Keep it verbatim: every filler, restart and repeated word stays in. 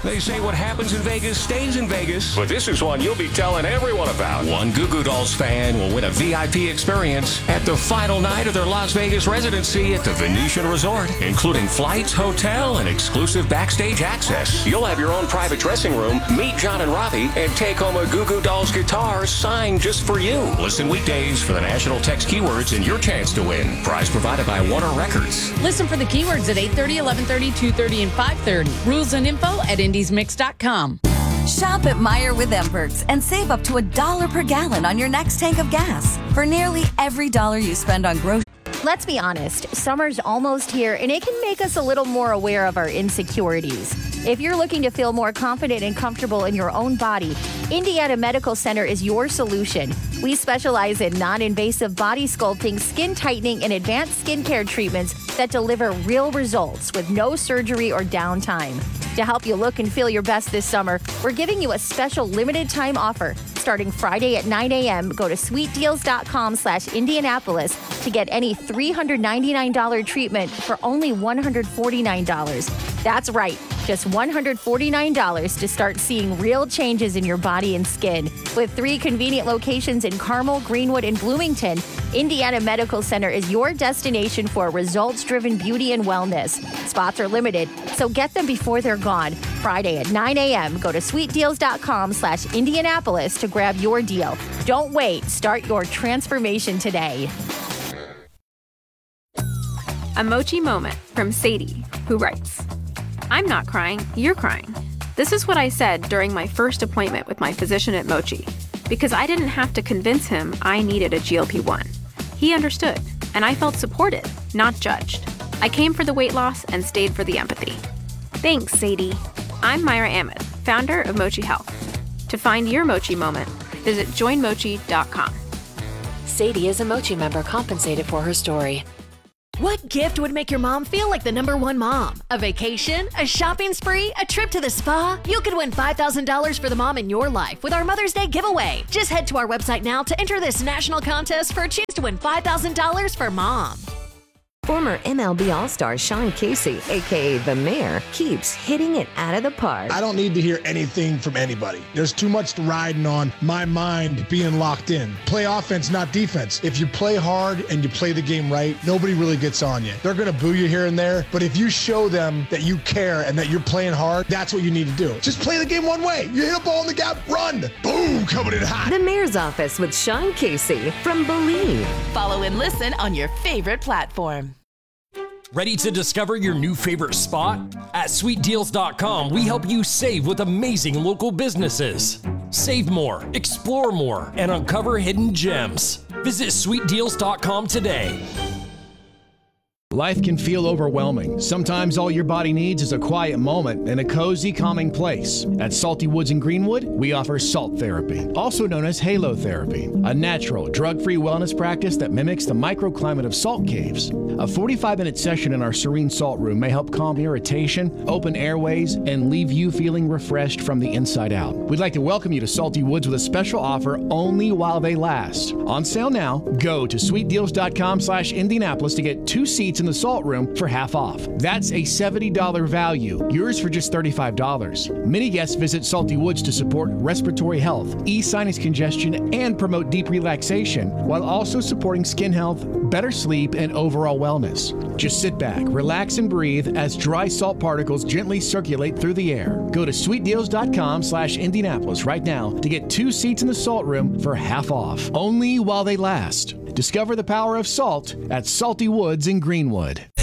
They say what happens in Vegas stays in Vegas, but this is one you'll be telling everyone about. One Goo Goo Dolls fan will win a V I P experience at the final night of their Las Vegas residency at the Venetian Resort, including flights, hotel, and exclusive backstage access. You'll have your own private dressing room, meet John and Robbie, and take home a Goo Goo Dolls guitar signed just for you. Listen weekdays for the national text keywords and your chance to win. Prize provided by Warner Records. Listen for the keywords at eight thirty, eleven thirty, two thirty, and five thirty. Rules and info at indies mix dot com. Shop at Meijer with Emberts and save up to a dollar per gallon on your next tank of gas. For nearly every dollar you spend on groceries. Let's be honest, summer's almost here and it can make us a little more aware of our insecurities. If you're looking to feel more confident and comfortable in your own body, Indiana Medical Center is your solution. We specialize in non-invasive body sculpting, skin tightening, and advanced skincare treatments that deliver real results with no surgery or downtime. To help you look and feel your best this summer, we're giving you a special limited time offer. Starting Friday at nine a.m., go to sweet deals dot com slash Indianapolis to get any three hundred ninety-nine dollars treatment for only one hundred forty-nine dollars. That's right, just one hundred forty-nine dollars to start seeing real changes in your body and skin. With three convenient locations in Carmel, Greenwood, and Bloomington, Indiana Medical Center is your destination for results-driven beauty and wellness. Spots are limited, so get them before they're gone. Friday at nine a.m., go to sweet deals dot com slash Indianapolis to grab your deal. Don't wait. Start your transformation today. A Mochi moment from Sadie, who writes, I'm not crying, you're crying. This is what I said during my first appointment with my physician at Mochi, because I didn't have to convince him I needed a G L P one. He understood, and I felt supported, not judged. I came for the weight loss and stayed for the empathy. Thanks, Sadie. I'm Myra Ahmed, founder of Mochi Health. To find your Mochi moment, visit join mochi dot com. Sadie is a Mochi member compensated for her story. What gift would make your mom feel like the number one mom? A vacation? A shopping spree? A trip to the spa? You could win five thousand dollars for the mom in your life with our Mother's Day giveaway. Just head to our website now to enter this national contest for a chance to win five thousand dollars for mom. Former M L B All-Star Sean Casey, a k a. The Mayor, keeps hitting it out of the park. I don't need to hear anything from anybody. There's too much riding on my mind being locked in. Play offense, not defense. If you play hard and you play the game right, nobody really gets on you. They're going to boo you here and there, but if you show them that you care and that you're playing hard, that's what you need to do. Just play the game one way. You hit a ball in the gap, run. Boom, coming in hot. The Mayor's Office with Sean Casey from Believe. Follow and listen on your favorite platform. Ready to discover your new favorite spot? At sweet deals dot com, we help you save with amazing local businesses. Save more, explore more, and uncover hidden gems. Visit sweet deals dot com today. Life can feel overwhelming. Sometimes all your body needs is a quiet moment and a cozy, calming place. At Salty Woods in Greenwood, we offer salt therapy, also known as halo therapy, a natural, drug-free wellness practice that mimics the microclimate of salt caves. A forty-five minute session in our serene salt room may help calm irritation, open airways, and leave you feeling refreshed from the inside out. We'd like to welcome you to Salty Woods with a special offer only while they last. On sale now, go to sweet deals dot com slash Indianapolis to get two seats in the salt room for half off. That's a seventy dollars value, yours for just thirty-five dollars. Many guests visit Salty Woods to support respiratory health, ease sinus congestion, and promote deep relaxation, while also supporting skin health, better sleep, and overall wellness. Just sit back, relax, and breathe as dry salt particles gently circulate through the air. Go to sweet deals dot com slash Indianapolis right now to get two seats in the salt room for half off, only while they last. Discover the power of salt at Salty Woods in Greenwood.